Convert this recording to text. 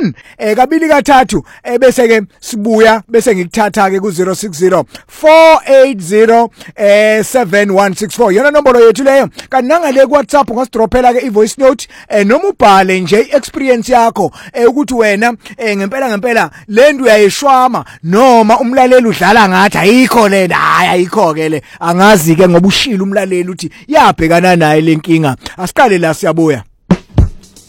1 kabili kathathu bese ke sibuya bese ngikuthatha ke ku 060 480 7164 yona nombolo yethu leyo kanti nangale ku WhatsApp ungasidrophela ke ivoice note noma ubhale nje experience yakho ukuthi wena ngempela lento uyayishwama noma umlaleli udlala ngathi ayikho lena hayi ayikho ke le angazi ke ngoba ushila umlaleli uthi yabhekana naye lenkinga asiqale la siyabuya.